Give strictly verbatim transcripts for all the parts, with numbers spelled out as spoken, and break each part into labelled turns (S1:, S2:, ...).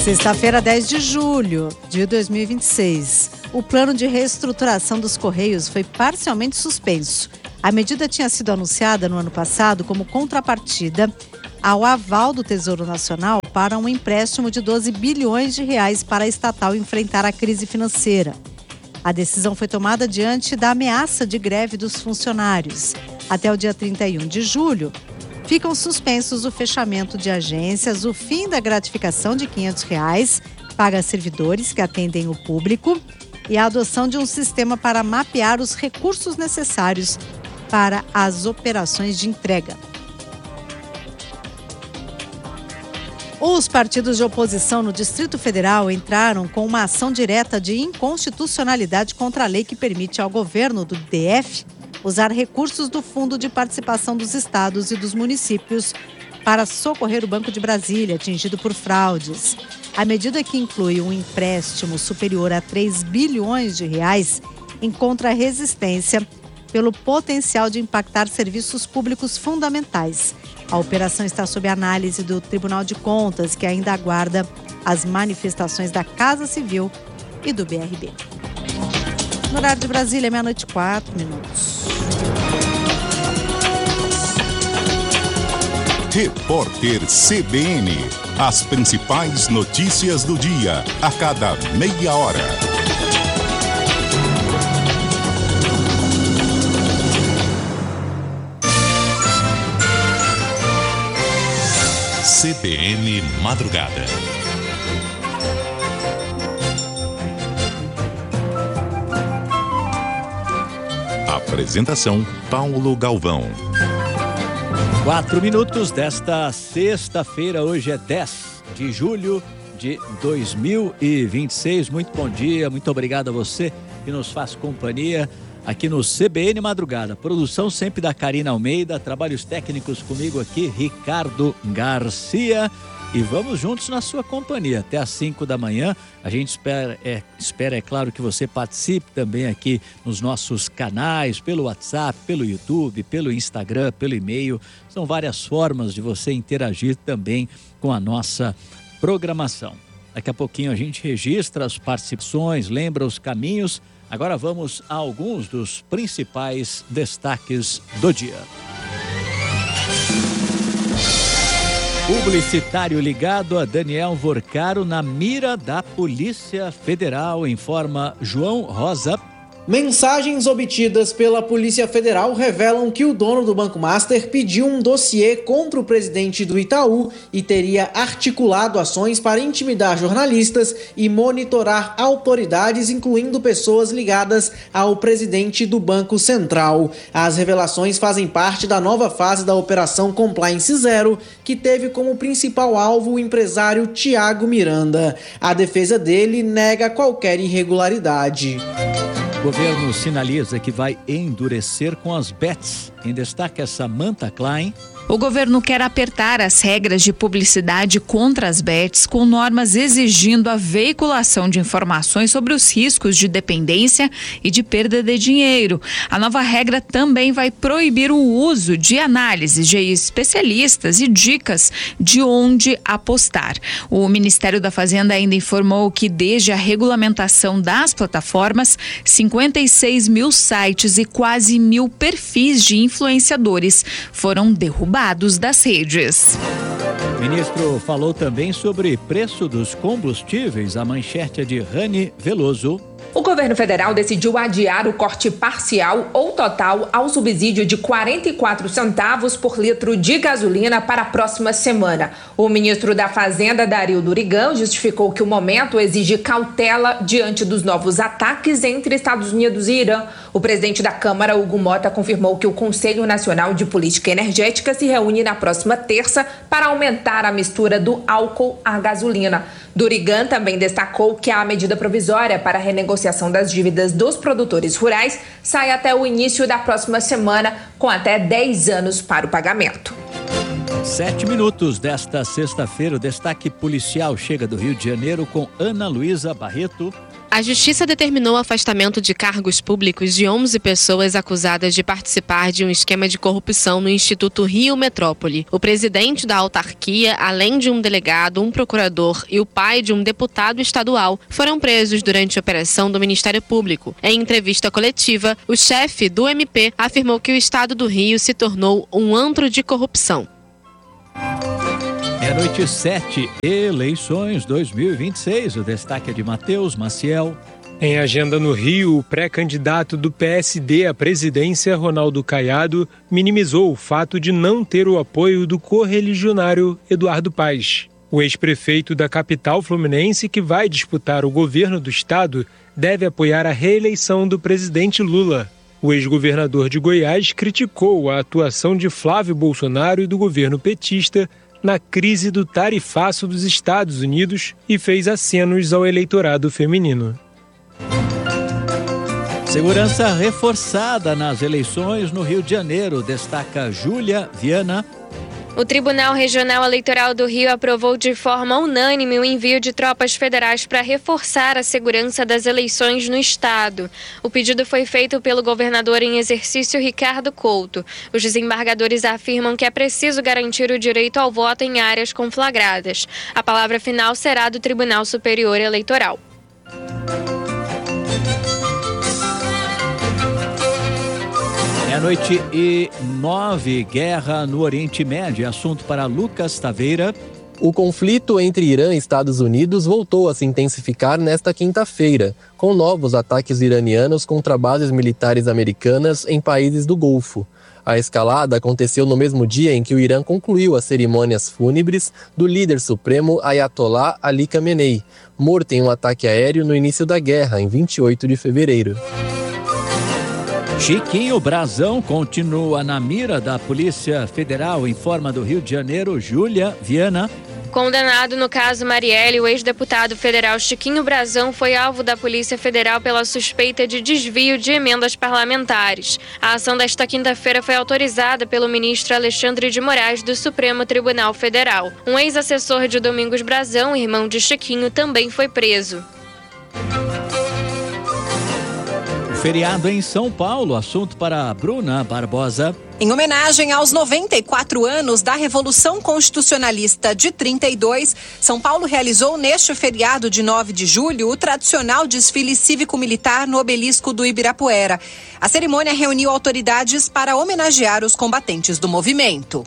S1: Sexta-feira, dez de julho de dois mil e vinte e seis. O plano de reestruturação dos Correios foi parcialmente suspenso. A medida tinha sido anunciada no ano passado como contrapartida ao aval do Tesouro Nacional para um empréstimo de doze bilhões de reais para a estatal enfrentar a crise financeira. A decisão foi tomada diante da ameaça de greve dos funcionários. Até o dia trinta e um de julho, ficam suspensos o fechamento de agências, o fim da gratificação de quinhentos reais paga a servidores que atendem o público e a adoção de um sistema para mapear os recursos necessários para as operações de entrega. Os partidos de oposição no Distrito Federal entraram com uma ação direta de inconstitucionalidade contra a lei que permite ao governo do D F usar recursos do Fundo de Participação dos Estados e dos Municípios para socorrer o Banco de Brasília, atingido por fraudes. A medida, que inclui um empréstimo superior a três bilhões de reais, encontra resistência pelo potencial de impactar serviços públicos fundamentais. A operação está sob análise do Tribunal de Contas, que ainda aguarda as manifestações da Casa Civil e do B R B. No horário de Brasília, meia-noite e quatro minutos.
S2: Repórter C B N. As principais notícias do dia, a cada meia hora. C B N Madrugada. Apresentação Paulo Galvão.
S3: Quatro minutos desta sexta-feira, hoje é dez de julho de dois mil e vinte e seis. Muito bom dia, muito obrigado a você que nos faz companhia aqui no C B N Madrugada. Produção sempre da Karina Almeida, trabalhos técnicos comigo aqui, Ricardo Garcia. E vamos juntos na sua companhia até às cinco da manhã. A gente espera é, espera, é claro, que você participe também aqui nos nossos canais, pelo WhatsApp, pelo YouTube, pelo Instagram, pelo e-mail. São várias formas de você interagir também com a nossa programação. Daqui a pouquinho a gente registra as participações, lembra os caminhos. Agora vamos a alguns dos principais destaques do dia. Publicitário ligado a Daniel Vorcaro na mira da Polícia Federal, informa João Rosa.
S4: Mensagens obtidas pela Polícia Federal revelam que o dono do Banco Master pediu um dossiê contra o presidente do Itaú e teria articulado ações para intimidar jornalistas e monitorar autoridades, incluindo pessoas ligadas ao presidente do Banco Central. As revelações fazem parte da nova fase da Operação Compliance Zero, que teve como principal alvo o empresário Tiago Miranda. A defesa dele nega qualquer irregularidade.
S3: O governo sinaliza que vai endurecer com as bets. Em destaque é Samantha Klein.
S5: O governo quer apertar as regras de publicidade contra as bets, com normas exigindo a veiculação de informações sobre os riscos de dependência e de perda de dinheiro. A nova regra também vai proibir o uso de análises de especialistas e dicas de onde apostar. O Ministério da Fazenda ainda informou que, desde a regulamentação das plataformas, cinquenta e seis mil sites e quase mil perfis de influenciadores foram derrubados das redes.
S3: O ministro falou também sobre preço dos combustíveis. A manchete é de Rani Veloso.
S6: O governo federal decidiu adiar o corte parcial ou total ao subsídio de quarenta e quatro centavos por litro de gasolina para a próxima semana. O ministro da Fazenda, Dario Durigan, justificou que o momento exige cautela diante dos novos ataques entre Estados Unidos e Irã. O presidente da Câmara, Hugo Mota, confirmou que o Conselho Nacional de Política Energética se reúne na próxima terça para aumentar a mistura do álcool à gasolina. Durigan também destacou que a medida provisória para a renegociação das dívidas dos produtores rurais sai até o início da próxima semana, com até dez anos para o pagamento.
S3: Sete minutos desta sexta-feira, o destaque policial chega do Rio de Janeiro com Ana Luísa Barreto.
S7: A Justiça determinou o afastamento de cargos públicos de onze pessoas acusadas de participar de um esquema de corrupção no Instituto Rio Metrópole. O presidente da autarquia, além de um delegado, um procurador e o pai de um deputado estadual, foram presos durante a operação do Ministério Público. Em entrevista coletiva, o chefe do M P afirmou que o estado do Rio se tornou um antro de corrupção.
S3: Meia-noite sete, eleições dois mil e vinte e seis. O destaque é de Matheus Maciel.
S8: Em agenda no Rio, o pré-candidato do P S D à presidência, Ronaldo Caiado, minimizou o fato de não ter o apoio do correligionário Eduardo Paes. O ex-prefeito da capital fluminense, que vai disputar o governo do estado, deve apoiar a reeleição do presidente Lula. O ex-governador de Goiás criticou a atuação de Flávio Bolsonaro e do governo petista na crise do tarifaço dos Estados Unidos e fez acenos ao eleitorado feminino.
S3: Segurança reforçada nas eleições no Rio de Janeiro, destaca Júlia Viana.
S9: O Tribunal Regional Eleitoral do Rio aprovou de forma unânime o envio de tropas federais para reforçar a segurança das eleições no estado. O pedido foi feito pelo governador em exercício Ricardo Couto. Os desembargadores afirmam que é preciso garantir o direito ao voto em áreas conflagradas. A palavra final será do Tribunal Superior Eleitoral.
S3: Meia-noite e nove, guerra no Oriente Médio, assunto para Lucas Taveira.
S10: O conflito entre Irã e Estados Unidos voltou a se intensificar nesta quinta-feira, com novos ataques iranianos contra bases militares americanas em países do Golfo. A escalada aconteceu no mesmo dia em que o Irã concluiu as cerimônias fúnebres do líder supremo Ayatollah Ali Khamenei, morto em um ataque aéreo no início da guerra, em vinte e oito de fevereiro.
S3: Chiquinho Brazão continua na mira da Polícia Federal, informa do Rio de Janeiro, Júlia Viana.
S9: Condenado no caso Marielle, o ex-deputado federal Chiquinho Brazão foi alvo da Polícia Federal pela suspeita de desvio de emendas parlamentares. A ação desta quinta-feira foi autorizada pelo ministro Alexandre de Moraes do Supremo Tribunal Federal. Um ex-assessor de Domingos Brazão, irmão de Chiquinho, também foi preso.
S3: Feriado em São Paulo, assunto para Bruna Barbosa.
S11: Em homenagem aos noventa e quatro anos da Revolução Constitucionalista de trinta e dois, São Paulo realizou neste feriado de nove de julho o tradicional desfile cívico-militar no obelisco do Ibirapuera. A cerimônia reuniu autoridades para homenagear os combatentes do movimento.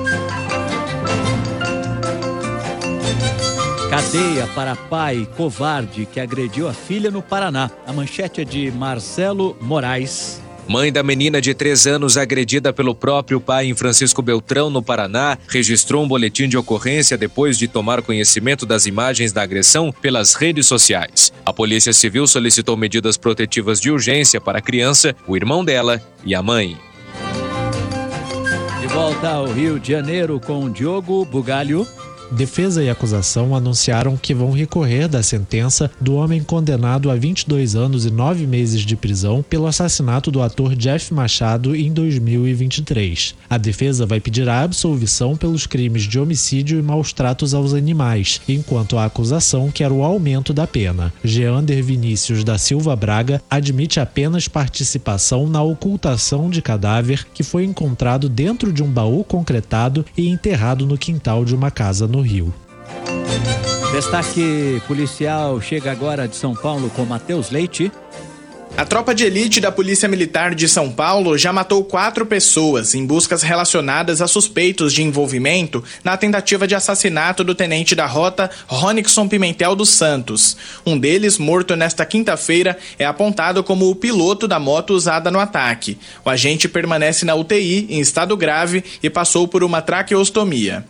S3: Cadeia para pai covarde que agrediu a filha no Paraná. A manchete é de Marcelo Moraes.
S12: Mãe da menina de três anos agredida pelo próprio pai em Francisco Beltrão, no Paraná, registrou um boletim de ocorrência depois de tomar conhecimento das imagens da agressão pelas redes sociais. A Polícia Civil solicitou medidas protetivas de urgência para a criança, o irmão dela e a mãe.
S3: De volta ao Rio de Janeiro com Diogo Bugalho.
S13: Defesa e acusação anunciaram que vão recorrer da sentença do homem condenado a vinte e dois anos e nove meses de prisão pelo assassinato do ator Jeff Machado em dois mil e vinte e três. A defesa vai pedir a absolvição pelos crimes de homicídio e maus tratos aos animais, enquanto a acusação quer o aumento da pena. Geander Vinícius da Silva Braga admite apenas participação na ocultação de cadáver que foi encontrado dentro de um baú concretado e enterrado no quintal de uma casa no Rio.
S3: Destaque policial chega agora de São Paulo com Matheus Leite.
S14: A tropa de elite da Polícia Militar de São Paulo já matou quatro pessoas em buscas relacionadas a suspeitos de envolvimento na tentativa de assassinato do tenente da rota Ronixon Pimentel dos Santos. Um deles, morto nesta quinta-feira, é apontado como o piloto da moto usada no ataque. O agente permanece na U T I em estado grave e passou por uma traqueostomia.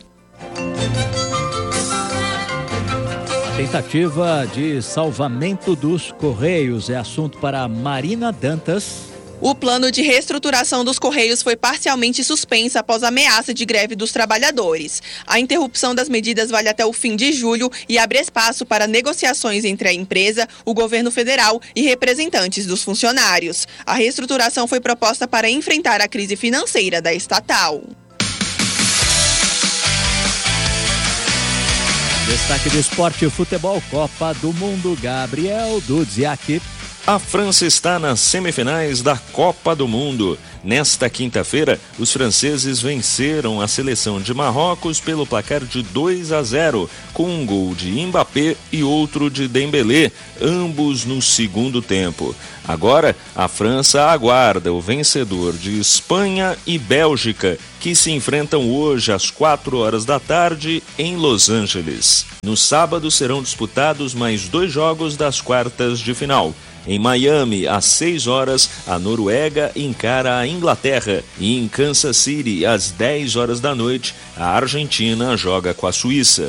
S3: Tentativa de salvamento dos Correios é assunto para Marina Dantas.
S15: O plano de reestruturação dos Correios foi parcialmente suspenso após a ameaça de greve dos trabalhadores. A interrupção das medidas vale até o fim de julho e abre espaço para negociações entre a empresa, o governo federal e representantes dos funcionários. A reestruturação foi proposta para enfrentar a crise financeira da estatal.
S3: Destaque do esporte e futebol, Copa do Mundo, Gabriel Dudziak.
S16: A França está nas semifinais da Copa do Mundo. Nesta quinta-feira, os franceses venceram a seleção de Marrocos pelo placar de dois a zero, com um gol de Mbappé e outro de Dembélé, ambos no segundo tempo. Agora, a França aguarda o vencedor de Espanha e Bélgica, que se enfrentam hoje às quatro horas da tarde em Los Angeles. No sábado serão disputados mais dois jogos das quartas de final. Em Miami, às seis horas, a Noruega encara a Inglaterra e em Kansas City, às dez horas da noite, a Argentina joga com a Suíça.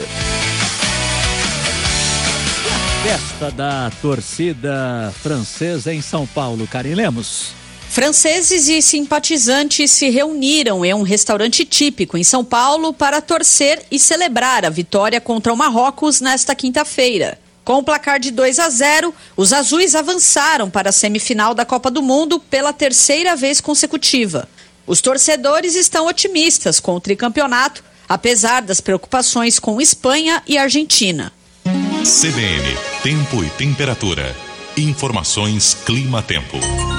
S3: Festa da torcida francesa em São Paulo, Karim Lemos.
S17: Franceses e simpatizantes se reuniram em um restaurante típico em São Paulo para torcer e celebrar a vitória contra o Marrocos nesta quinta-feira. Com o placar de dois a zero, os azuis avançaram para a semifinal da Copa do Mundo pela terceira vez consecutiva. Os torcedores estão otimistas com o tricampeonato, apesar das preocupações com Espanha e Argentina.
S2: C B N, tempo e temperatura. Informações Clima-Tempo.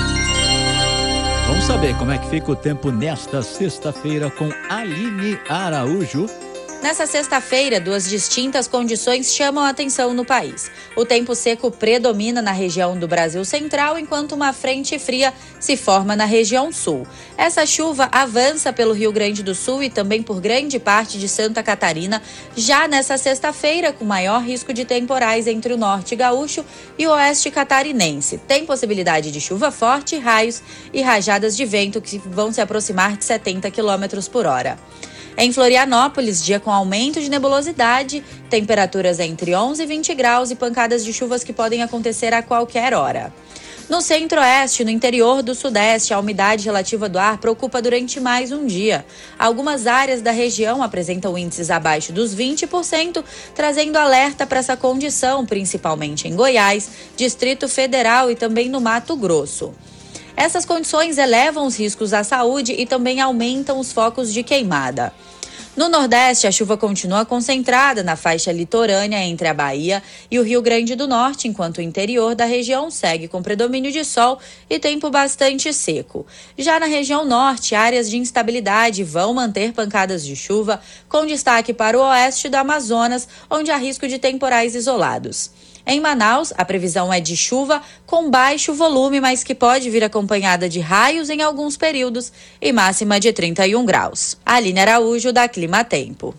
S3: Vamos saber como é que fica o tempo nesta sexta-feira com Aline Araújo.
S18: Nessa sexta-feira, duas distintas condições chamam a atenção no país. O tempo seco predomina na região do Brasil Central, enquanto uma frente fria se forma na região sul. Essa chuva avança pelo Rio Grande do Sul e também por grande parte de Santa Catarina, já nessa sexta-feira, com maior risco de temporais entre o norte gaúcho e o oeste catarinense. Tem possibilidade de chuva forte, raios e rajadas de vento que vão se aproximar de setenta quilômetros por hora. Em Florianópolis, dia com aumento de nebulosidade, temperaturas entre onze e vinte graus e pancadas de chuvas que podem acontecer a qualquer hora. No centro-oeste e no interior do sudeste, a umidade relativa do ar preocupa durante mais um dia. Algumas áreas da região apresentam índices abaixo dos vinte por cento, trazendo alerta para essa condição, principalmente em Goiás, Distrito Federal e também no Mato Grosso. Essas condições elevam os riscos à saúde e também aumentam os focos de queimada. No Nordeste, a chuva continua concentrada na faixa litorânea entre a Bahia e o Rio Grande do Norte, enquanto o interior da região segue com predomínio de sol e tempo bastante seco. Já na região norte, áreas de instabilidade vão manter pancadas de chuva, com destaque para o oeste do Amazonas, onde há risco de temporais isolados. Em Manaus, a previsão é de chuva com baixo volume, mas que pode vir acompanhada de raios em alguns períodos e máxima de trinta e um graus. Aline Araújo, da Clima Tempo.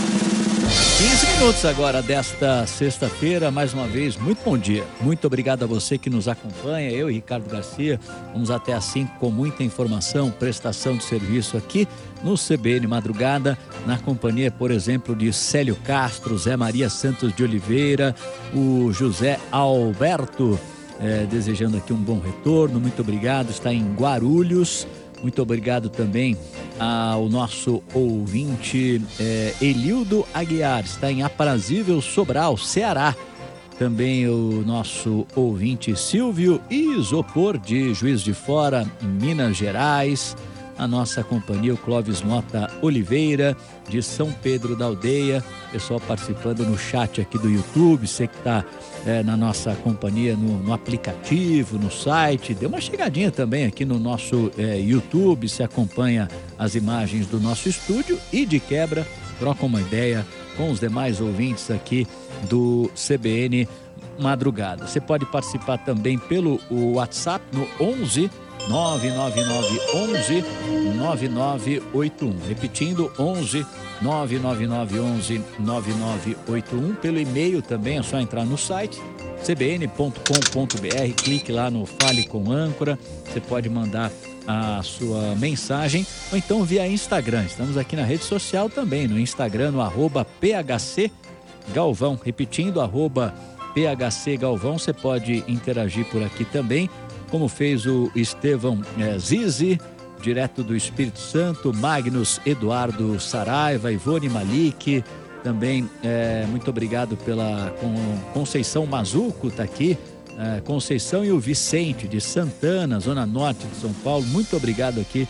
S3: quinze minutos agora desta sexta-feira, mais uma vez, muito bom dia. Muito obrigado a você que nos acompanha, eu e Ricardo Garcia. Vamos até às cinco com muita informação, prestação de serviço aqui no C B N Madrugada, na companhia, por exemplo, de Célio Castro, Zé Maria Santos de Oliveira, o José Alberto, é, desejando aqui um bom retorno. Muito obrigado, está em Guarulhos. Muito obrigado também ao nosso ouvinte é, Elildo Aguiar, está em Aprazível Sobral, Ceará. Também o nosso ouvinte Silvio Isopor, de Juiz de Fora, Minas Gerais. A nossa companhia, o Clóvis Mota Oliveira, de São Pedro da Aldeia. Pessoal participando no chat aqui do YouTube, você que está é, na nossa companhia no, no aplicativo, no site. Dê uma chegadinha também aqui no nosso é, YouTube, se acompanha as imagens do nosso estúdio e de quebra, troca uma ideia com os demais ouvintes aqui do C B N Madrugada. Você pode participar também pelo WhatsApp no onze nove nove nove onze nove nove oito um. Repetindo, onze nove nove nove onze nove nove oito um. Pelo e-mail também é só entrar no site c b n ponto com ponto b r, clique lá no Fale com Âncora. Você pode mandar a sua mensagem ou então via Instagram. Estamos aqui na rede social também, no Instagram, no arroba P H C Galvão. Repetindo, arroba P H C Galvão. Você pode interagir por aqui também, como fez o Estevão é, Zizi, direto do Espírito Santo, Magnus Eduardo Saraiva, Ivone Malik, também é, muito obrigado pela com, Conceição Mazuco, está aqui, é, Conceição e o Vicente de Santana, Zona Norte de São Paulo, muito obrigado aqui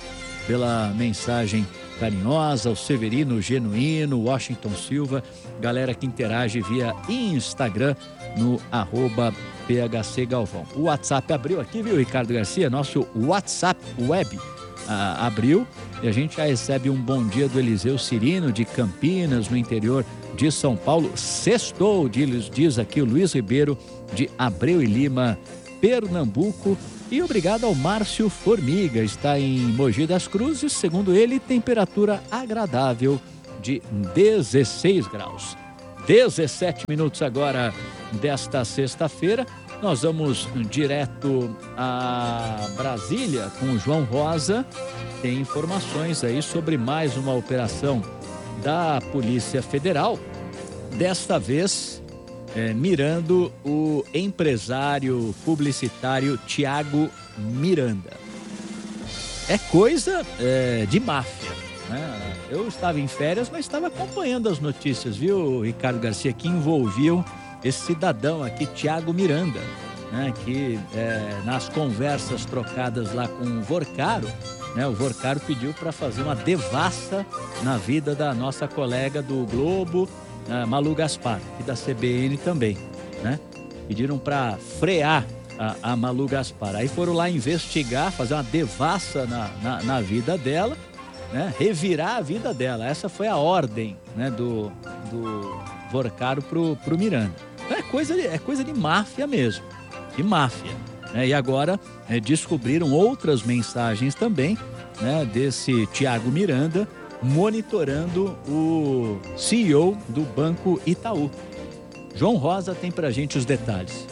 S3: pela mensagem carinhosa, o Severino Genuíno, Washington Silva, galera que interage via Instagram no arroba P H C Galvão. O WhatsApp abriu aqui, viu, Ricardo Garcia? Nosso WhatsApp web ah, abriu e a gente já recebe um bom dia do Eliseu Cirino de Campinas, no interior de São Paulo. Sextou, diz, diz aqui o Luiz Ribeiro de Abreu e Lima, Pernambuco. E obrigado ao Márcio Formiga, está em Mogi das Cruzes, segundo ele, temperatura agradável de dezesseis graus. dezessete minutos agora desta sexta-feira. Nós vamos direto a Brasília com o João Rosa. Tem informações aí sobre mais uma operação da Polícia Federal. Desta vez, é, mirando o empresário publicitário Tiago Miranda. É coisa é, de máfia, né? Eu estava em férias, mas estava acompanhando as notícias, viu, Ricardo Garcia, que envolviam esse cidadão aqui, Tiago Miranda, né, que é, nas conversas trocadas lá com o Vorcaro, né, o Vorcaro pediu para fazer uma devassa na vida da nossa colega do Globo, a Malu Gaspar, e da C B N também, né? Pediram para frear a, a Malu Gaspar. Aí foram lá investigar, fazer uma devassa na, na, na vida dela, né? Revirar a vida dela. Essa foi a ordem, né, do, do Vorcaro pro, pro Miranda. Então é coisa, de, é coisa de máfia mesmo, de máfia. Né? E agora é, descobriram outras mensagens também, né, desse Tiago Miranda, monitorando o C E O do Banco Itaú. João Rosa tem pra gente os detalhes.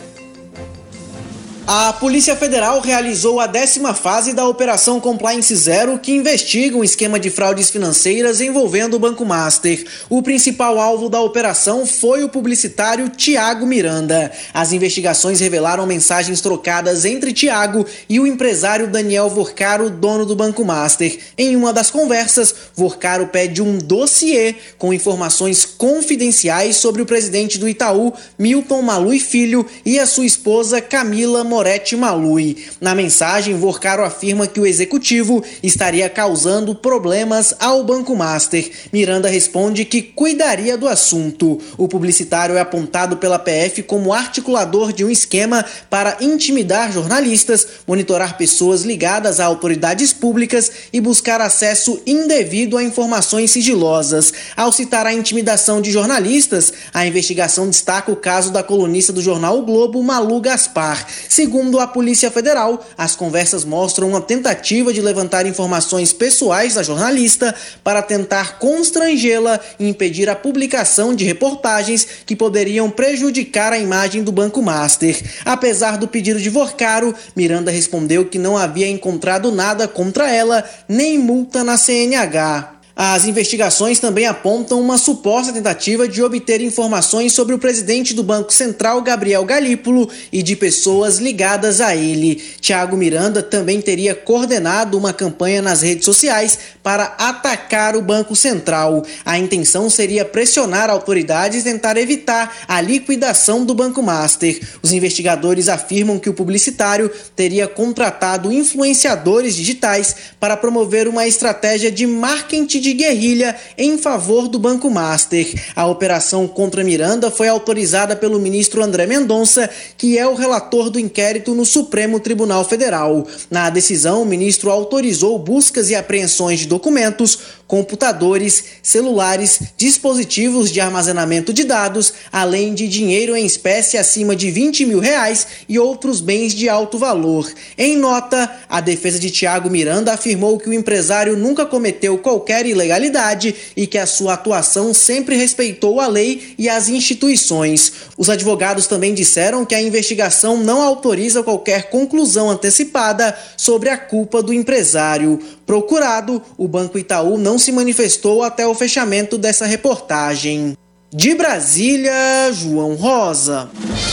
S4: A Polícia Federal realizou a décima fase da Operação Compliance Zero, que investiga um esquema de fraudes financeiras envolvendo o Banco Master. O principal alvo da operação foi o publicitário Tiago Miranda. As investigações revelaram mensagens trocadas entre Tiago e o empresário Daniel Vorcaro, dono do Banco Master. Em uma das conversas, Vorcaro pede um dossiê com informações confidenciais sobre o presidente do Itaú, Milton Malui Filho, e a sua esposa Camila Moretti Malui. Na mensagem, Vorcaro afirma que o executivo estaria causando problemas ao Banco Master. Miranda responde que cuidaria do assunto. O publicitário é apontado pela P F como articulador de um esquema para intimidar jornalistas, monitorar pessoas ligadas a autoridades públicas e buscar acesso indevido a informações sigilosas. Ao citar a intimidação de jornalistas, a investigação destaca o caso da colunista do jornal O Globo, Malu Gaspar. Segundo a Polícia Federal, as conversas mostram uma tentativa de levantar informações pessoais da jornalista para tentar constrangê-la e impedir a publicação de reportagens que poderiam prejudicar a imagem do Banco Master. Apesar do pedido de Vorcaro, Miranda respondeu que não havia encontrado nada contra ela, nem multa na C N H. As investigações também apontam uma suposta tentativa de obter informações sobre o presidente do Banco Central, Gabriel Galípolo, e de pessoas ligadas a ele. Tiago Miranda também teria coordenado uma campanha nas redes sociais para atacar o Banco Central. A intenção seria pressionar autoridades e tentar evitar a liquidação do Banco Master. Os investigadores afirmam que o publicitário teria contratado influenciadores digitais para promover uma estratégia de marketing de guerrilha em favor do Banco Master. A operação contra Miranda foi autorizada pelo ministro André Mendonça, que é o relator do inquérito no Supremo Tribunal Federal. Na decisão, o ministro autorizou buscas e apreensões de documentos, computadores, celulares, dispositivos de armazenamento de dados, além de dinheiro em espécie acima de vinte mil reais e outros bens de alto valor. Em nota, a defesa de Tiago Miranda afirmou que o empresário nunca cometeu qualquer ilegalidade e que a sua atuação sempre respeitou a lei e as instituições. Os advogados também disseram que a investigação não autoriza qualquer conclusão antecipada sobre a culpa do empresário. Procurado, o Banco Itaú não se manifestou até o fechamento dessa reportagem. De Brasília, João Rosa.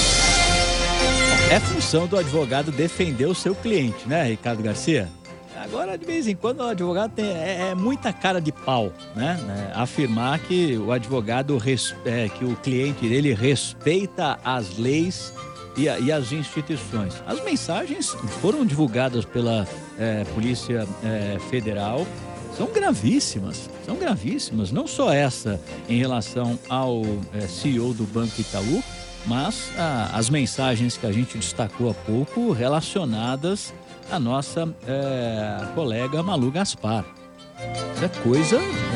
S3: É função do advogado defender o seu cliente, né, Ricardo Garcia? Agora, de vez em quando, o advogado tem, é, é muita cara de pau, né? É, afirmar que o advogado, é, que o cliente dele respeita as leis e, a, e as instituições. As mensagens foram divulgadas pela é, Polícia é, Federal, são gravíssimas, são gravíssimas, não só essa em relação ao é, C E O do Banco Itaú, mas a, as mensagens que a gente destacou há pouco relacionadas à nossa é, colega Malu Gaspar. Isso é coisa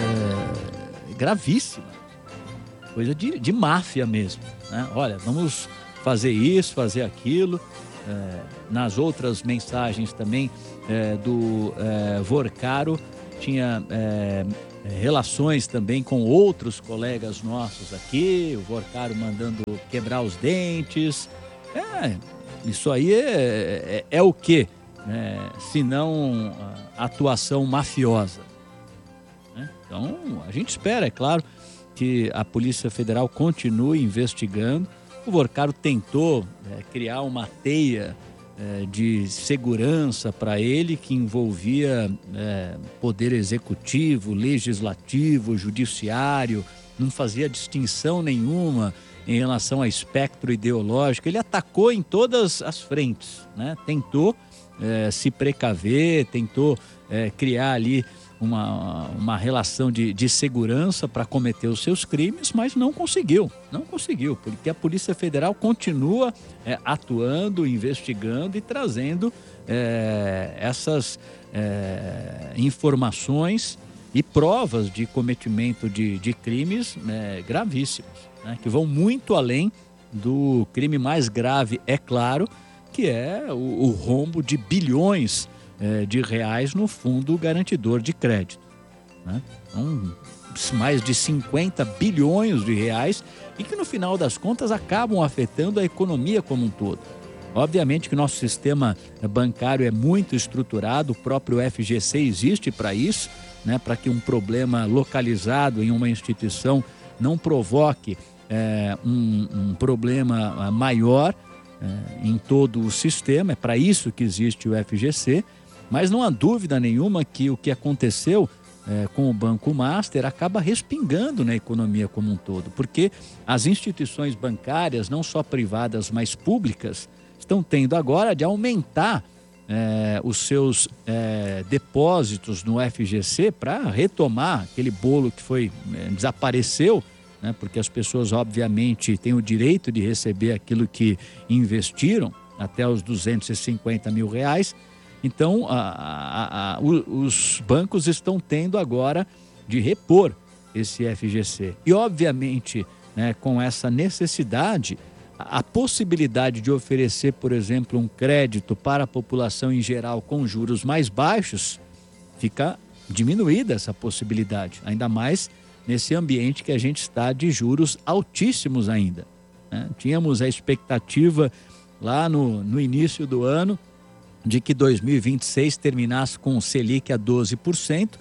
S3: é, gravíssima, coisa de, de máfia mesmo, né? Olha, vamos fazer isso, fazer aquilo. É, nas outras mensagens também é, do é, Vorcaro, tinha é, relações também com outros colegas nossos aqui, o Vorcaro mandando quebrar os dentes. É, isso aí é, é, é o quê? É, se não atuação mafiosa. Né? Então, a gente espera, é claro, que a Polícia Federal continue investigando. O Vorcaro tentou é, criar uma teia é, de segurança para ele que envolvia é, poder executivo, legislativo, judiciário, não fazia distinção nenhuma em relação a espectro ideológico. Ele atacou em todas as frentes, né? Tentou é, se precaver, tentou é, criar ali Uma, uma relação de, de segurança para cometer os seus crimes, mas não conseguiu, não conseguiu, porque a Polícia Federal continua é, atuando, investigando e trazendo é, essas é, informações e provas de cometimento de, de crimes é, gravíssimos, né, que vão muito além do crime mais grave, é claro, que é o, o rombo de bilhões de reais no fundo garantidor de crédito, né? Então, mais de cinquenta bilhões de reais e que no final das contas acabam afetando a economia como um todo. Obviamente que nosso sistema bancário é muito estruturado, o próprio F G C existe para isso, né? Para que um problema localizado em uma instituição não provoque é, um, um problema maior é, em todo o sistema. É para isso que existe o F G C. Mas não há dúvida nenhuma que o que aconteceu é, com o Banco Master acaba respingando na economia como um todo, porque as instituições bancárias, não só privadas, mas públicas, estão tendo agora de aumentar é, os seus é, depósitos no F G C para retomar aquele bolo que foi é, desapareceu, né, porque as pessoas obviamente têm o direito de receber aquilo que investiram, até os duzentos e cinquenta mil reais. Então, a, a, a, os bancos estão tendo agora de repor esse F G C. E, obviamente, né, com essa necessidade, a, a possibilidade de oferecer, por exemplo, um crédito para a população em geral com juros mais baixos, fica diminuída essa possibilidade. Ainda mais nesse ambiente que a gente está de juros altíssimos ainda, né? Tínhamos a expectativa lá no, no início do ano de que dois mil e vinte e seis terminasse com o Selic a doze por cento,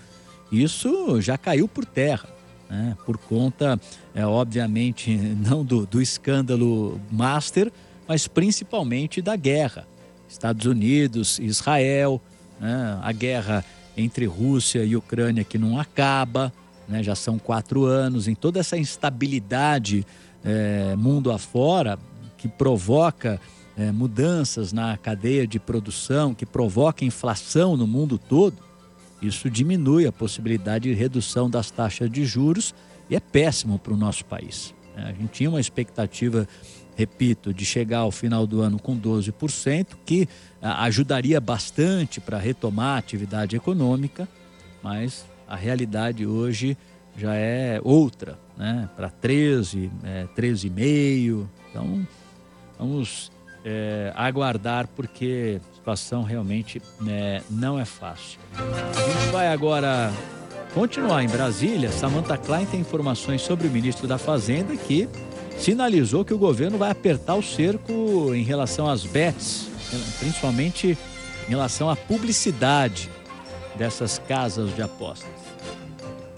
S3: isso já caiu por terra, né? Por conta, é, obviamente, não do, do escândalo Master, mas principalmente da guerra. Estados Unidos, Israel, né? A guerra entre Rússia e Ucrânia que não acaba, né? Já são quatro anos, em toda essa instabilidade é, mundo afora, que provoca É, mudanças na cadeia de produção, que provoca inflação no mundo todo, isso diminui a possibilidade de redução das taxas de juros e é péssimo para o nosso país. A gente tinha uma expectativa, repito, de chegar ao final do ano com doze por cento, que a, ajudaria bastante para retomar a atividade econômica, mas a realidade hoje já é outra, né? Para treze, é, treze vírgula cinco. Então, vamos É, aguardar, porque a situação realmente né, não é fácil. A gente vai agora continuar em Brasília. Samantha Klein tem informações sobre o ministro da Fazenda, que sinalizou que o governo vai apertar o cerco em relação às bets, principalmente em relação à publicidade dessas casas de apostas.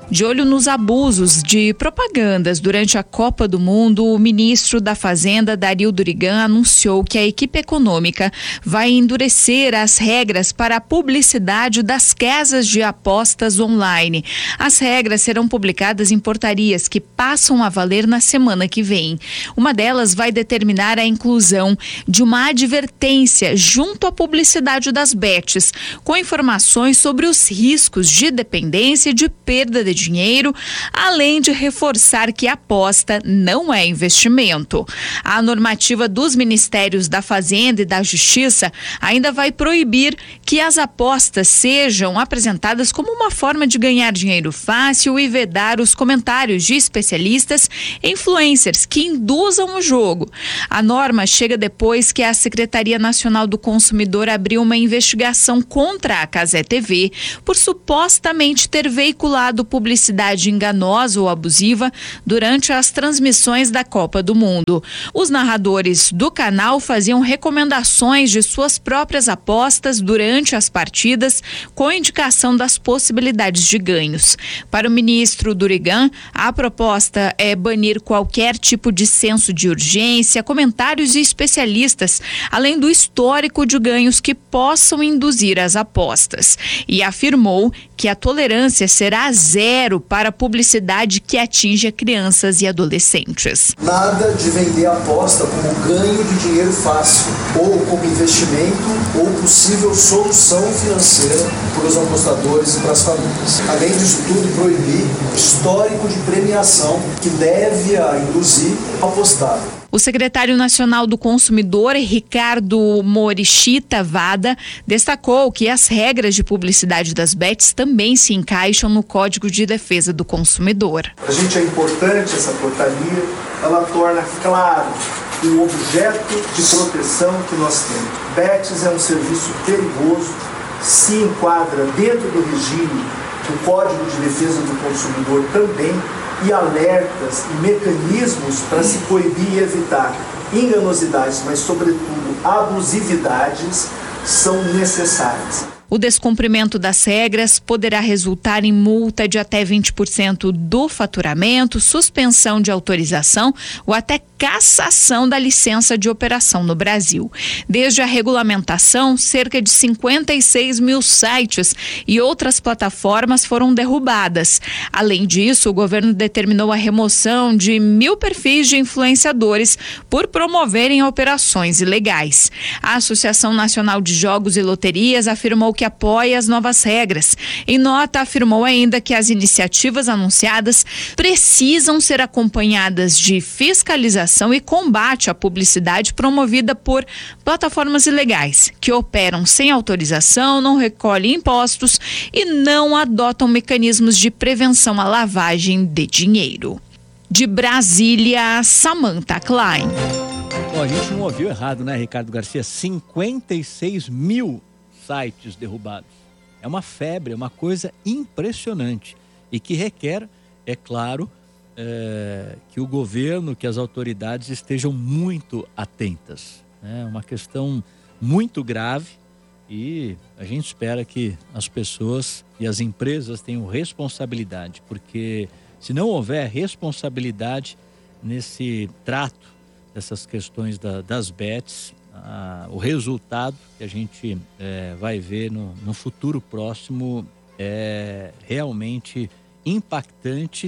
S5: De olho nos abusos de propagandas durante a Copa do Mundo, o ministro da Fazenda, Dario Durigan, anunciou que a equipe econômica vai endurecer as regras para a publicidade das casas de apostas online. As regras serão publicadas em portarias que passam a valer na semana que vem. Uma delas vai determinar a inclusão de uma advertência junto à publicidade das bets, com informações sobre os riscos de dependência e de perda de dinheiro, além de reforçar que a aposta não é investimento. A normativa dos Ministérios da Fazenda e da Justiça ainda vai proibir que as apostas sejam apresentadas como uma forma de ganhar dinheiro fácil e vedar os comentários de especialistas e influencers que induzam o jogo. A norma chega depois que a Secretaria Nacional do Consumidor abriu uma investigação contra a Cazé T V por supostamente ter veiculado publicidade enganosa ou abusiva durante as transmissões da Copa do Mundo. Os narradores do canal faziam recomendações de suas próprias apostas durante as partidas, com indicação das possibilidades de ganhos. Para o ministro Durigan, a proposta é banir qualquer tipo de senso de urgência, comentários de especialistas, além do histórico de ganhos que possam induzir as apostas. E afirmou que a tolerância será zero para a publicidade que atinge crianças e adolescentes.
S19: Nada de vender aposta como ganho de dinheiro fácil, ou como investimento, ou possível solução financeira para os apostadores e para as famílias. Além disso tudo, proibir histórico de premiação que deve a induzir a apostar.
S5: O secretário nacional do Consumidor, Ricardo Morishita Vada, destacou que as regras de publicidade das bets também se encaixam no Código de Defesa do Consumidor.
S19: Para a gente é importante essa portaria, ela torna claro o objeto de proteção que nós temos. Bets é um serviço perigoso, se enquadra dentro do regime do Código de Defesa do Consumidor também, e alertas e mecanismos para se coibir e evitar enganosidades, mas sobretudo abusividades, são necessárias.
S5: O descumprimento das regras poderá resultar em multa de até vinte por cento do faturamento, suspensão de autorização ou até cassação da licença de operação no Brasil. Desde a regulamentação, cerca de cinquenta e seis mil sites e outras plataformas foram derrubadas. Além disso, o governo determinou a remoção de mil perfis de influenciadores por promoverem operações ilegais. A Associação Nacional de Jogos e Loterias afirmou que apoia as novas regras. Em nota, afirmou ainda que as iniciativas anunciadas precisam ser acompanhadas de fiscalização e combate à publicidade promovida por plataformas ilegais, que operam sem autorização, não recolhem impostos e não adotam mecanismos de prevenção à lavagem de dinheiro. De Brasília, Samantha Klein.
S3: Bom, a gente não ouviu errado, né, Ricardo Garcia? cinquenta e seis mil sites derrubados. É uma febre, é uma coisa impressionante e que requer, é claro, é, que o governo, que as autoridades estejam muito atentas. É uma questão muito grave e a gente espera que as pessoas e as empresas tenham responsabilidade, porque se não houver responsabilidade nesse trato dessas questões da, das bets, Ah, o resultado que a gente é, vai ver no, no futuro próximo é realmente impactante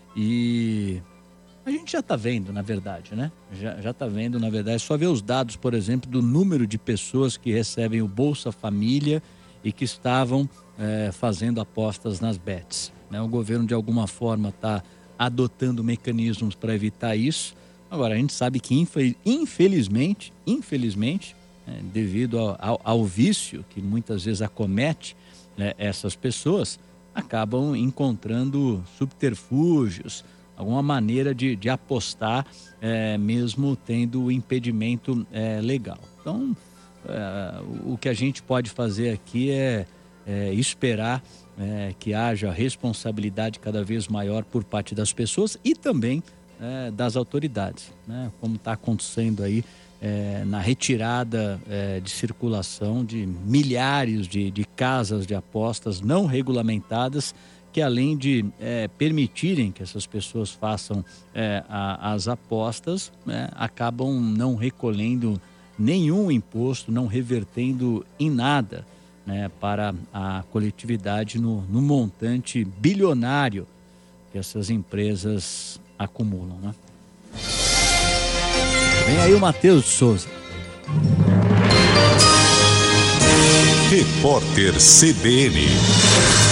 S3: e a gente já está vendo, na verdade, né? Já já está vendo, na verdade, só ver os dados, por exemplo, do número de pessoas que recebem o Bolsa Família e que estavam é, fazendo apostas nas bets, né? O governo, de alguma forma, está adotando mecanismos para evitar isso. Agora, a gente sabe que, infelizmente, infelizmente, é, devido ao, ao, ao vício que muitas vezes acomete, né, essas pessoas, acabam encontrando subterfúgios, alguma maneira de, de apostar, é, mesmo tendo o impedimento é, legal. Então, é, o que a gente pode fazer aqui é, é esperar é, que haja responsabilidade cada vez maior por parte das pessoas e também É, das autoridades, né? Como está acontecendo aí é, na retirada é, de circulação de milhares de, de casas de apostas não regulamentadas que além de é, permitirem que essas pessoas façam é, a, as apostas, né, acabam não recolhendo nenhum imposto, não revertendo em nada, né, para a coletividade no, no montante bilionário que essas empresas acumulam, né? Vem aí o Matheus Souza.
S2: Repórter C B N.